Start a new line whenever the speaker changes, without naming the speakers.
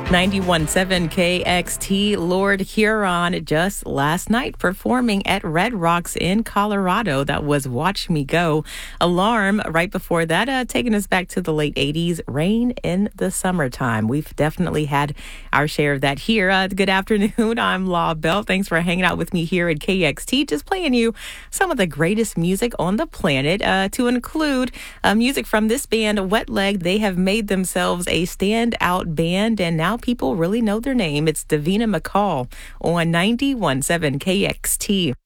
91.7 KXT, Lord Huron, just last night performing at Red Rocks in Colorado. That was Watch Me Go. Alarm right before that, taking us back to the late 80s, Rain in the Summertime. We've definitely had our share of that here. Good afternoon. I'm Law Bell. Thanks for hanging out with me here at KXT, just playing you some of the greatest music on the planet, to include music from this band, Wet Leg. They have made themselves a standout band, and now people really know their name. It's Davina McCall on 91.7 KXT.